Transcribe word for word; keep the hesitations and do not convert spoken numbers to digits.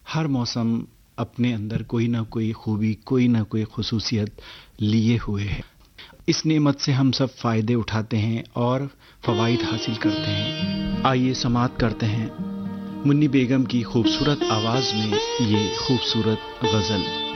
हर मौसम अपने अंदर कोई ना कोई खूबी, कोई ना कोई खुसूसियत लिए हुए है। इस नेमत से हम सब फायदे उठाते हैं और फवाइद हासिल करते हैं। आइए समाअत करते हैं मुन्नी बेगम की खूबसूरत आवाज में ये खूबसूरत गजल।